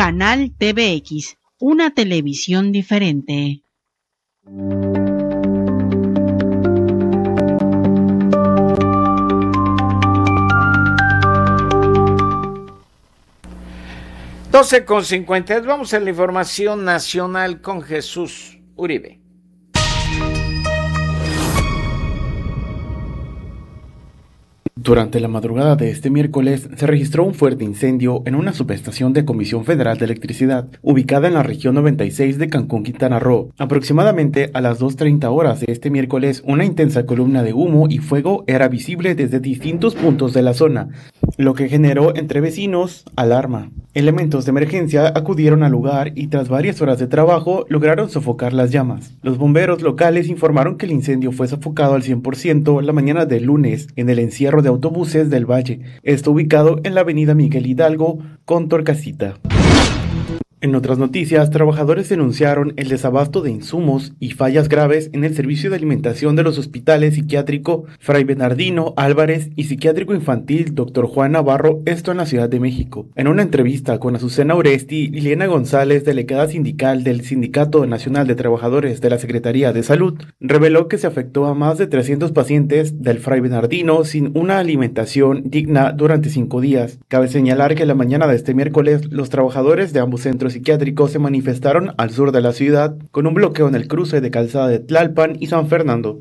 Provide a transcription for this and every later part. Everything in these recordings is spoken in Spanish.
Canal TVX, una televisión diferente. Con 50. Vamos a la información nacional con Jesús Uribe. Durante la madrugada de este miércoles se registró un fuerte incendio en una subestación de Comisión Federal de Electricidad, ubicada en la región 96 de Cancún, Quintana Roo. Aproximadamente a las 2:30 horas de este miércoles, una intensa columna de humo y fuego era visible desde distintos puntos de la zona, lo que generó entre vecinos alarma. Elementos de emergencia acudieron al lugar y tras varias horas de trabajo lograron sofocar las llamas. Los bomberos locales informaron que el incendio fue sofocado al 100% la mañana del lunes en el encierro de autobuses del Valle. Está ubicado en la avenida Miguel Hidalgo con Torcasita. En otras noticias, trabajadores denunciaron el desabasto de insumos y fallas graves en el servicio de alimentación de los hospitales psiquiátrico Fray Bernardino Álvarez y psiquiátrico infantil Dr. Juan Navarro, esto en la Ciudad de México. En una entrevista con Azucena Oresti, Liliana González, delegada sindical del Sindicato Nacional de Trabajadores de la Secretaría de Salud, reveló que se afectó a más de 300 pacientes del Fray Bernardino sin una alimentación digna durante 5 días. Cabe señalar que la mañana de este miércoles, los trabajadores de ambos centros psiquiátricos se manifestaron al sur de la ciudad con un bloqueo en el cruce de Calzada de Tlalpan y San Fernando.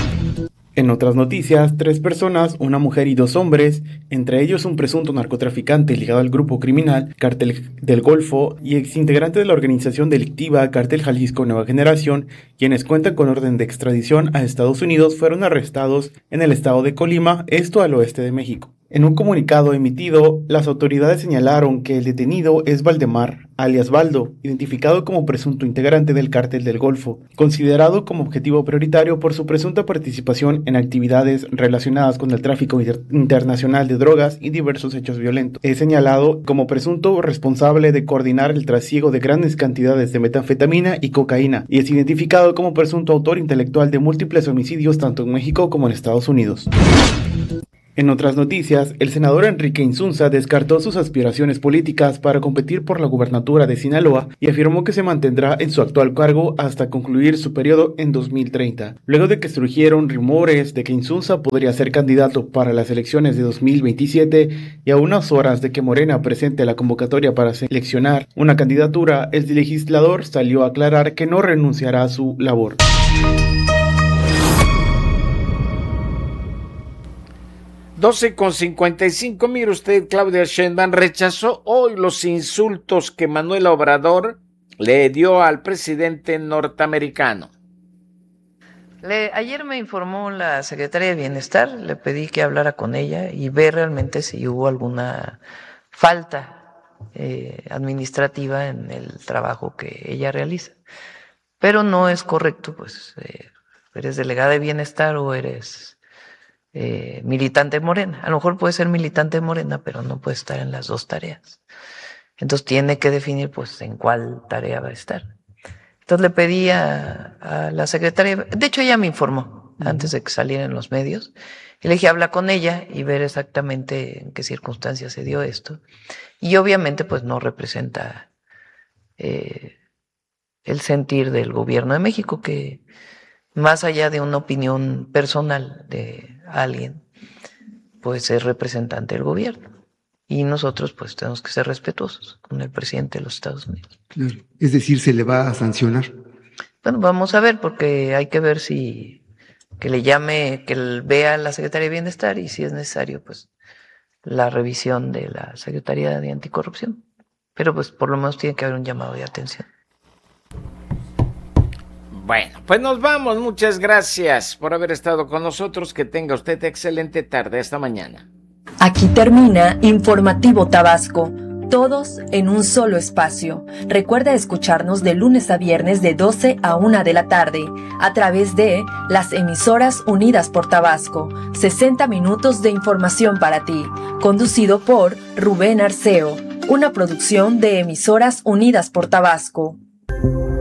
En otras noticias, 3 personas, una mujer y 2 hombres, entre ellos un presunto narcotraficante ligado al grupo criminal Cártel del Golfo y exintegrante de la organización delictiva Cártel Jalisco Nueva Generación, quienes cuentan con orden de extradición a Estados Unidos, fueron arrestados en el estado de Colima, esto al oeste de México. En un comunicado emitido, las autoridades señalaron que el detenido es Valdemar, alias Baldo, identificado como presunto integrante del Cártel del Golfo, considerado como objetivo prioritario por su presunta participación en actividades relacionadas con el tráfico internacional de drogas y diversos hechos violentos. Es señalado como presunto responsable de coordinar el trasiego de grandes cantidades de metanfetamina y cocaína, y es identificado como presunto autor intelectual de múltiples homicidios tanto en México como en Estados Unidos. En otras noticias, el senador Enrique Insunza descartó sus aspiraciones políticas para competir por la gubernatura de Sinaloa y afirmó que se mantendrá en su actual cargo hasta concluir su periodo en 2030. Luego de que surgieron rumores de que Insunza podría ser candidato para las elecciones de 2027 y a unas horas de que Morena presente la convocatoria para seleccionar una candidatura, el legislador salió a aclarar que no renunciará a su labor. 12:55. Mire usted, Claudia Sheinbaum rechazó hoy los insultos que Manuel Obrador le dio al presidente norteamericano. Ayer me informó la secretaria de Bienestar, le pedí que hablara con ella y ver realmente si hubo alguna falta administrativa en el trabajo que ella realiza. Pero no es correcto, pues, eres delegada de Bienestar o eres militante Morena. A lo mejor puede ser militante Morena, pero no puede estar en las dos tareas. Entonces tiene que definir pues en cuál tarea va a estar. Entonces le pedí a la secretaria, de hecho ella me informó antes de que saliera en los medios, y le dije habla con ella y ver exactamente en qué circunstancias se dio esto. Y obviamente pues no representa el sentir del gobierno de México, que más allá de una opinión personal de alguien, pues es representante del gobierno. Y nosotros pues tenemos que ser respetuosos con el presidente de los Estados Unidos. Claro. Es decir, ¿se le va a sancionar? Bueno, vamos a ver, porque hay que ver si que le llame, que vea a la Secretaría de Bienestar y si es necesario, pues la revisión de la Secretaría de Anticorrupción. Pero pues por lo menos tiene que haber un llamado de atención. Bueno, pues nos vamos. Muchas gracias por haber estado con nosotros. Que tenga usted excelente tarde. Hasta mañana. Aquí termina Informativo Tabasco. Todos en un solo espacio. Recuerda escucharnos de lunes a viernes de 12 a 1 de la tarde a través de las emisoras Unidas por Tabasco. 60 minutos de información para ti. Conducido por Rubén Arceo. Una producción de Emisoras Unidas por Tabasco.